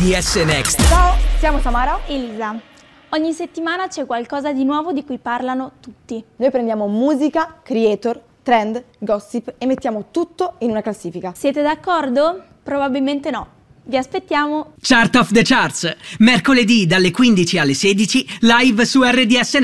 RDS Next. Ciao, siamo Samara e Elisa. Ogni settimana c'è qualcosa di nuovo di cui parlano tutti. Noi prendiamo musica, creator, trend, gossip e mettiamo tutto in una classifica. Siete d'accordo? Probabilmente no. Vi aspettiamo. Chart of the Charts, mercoledì dalle 15 alle 16, live su RDS Next.